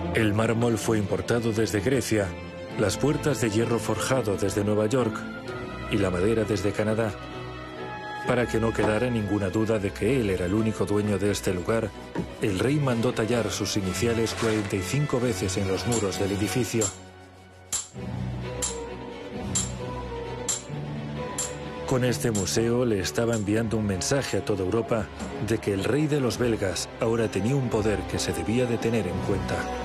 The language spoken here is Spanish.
El mármol fue importado desde Grecia, las puertas de hierro forjado desde Nueva York y la madera desde Canadá. Para que no quedara ninguna duda de que él era el único dueño de este lugar, el rey mandó tallar sus iniciales 45 veces en los muros del edificio. Con este museo le estaba enviando un mensaje a toda Europa de que el rey de los belgas ahora tenía un poder que se debía de tener en cuenta.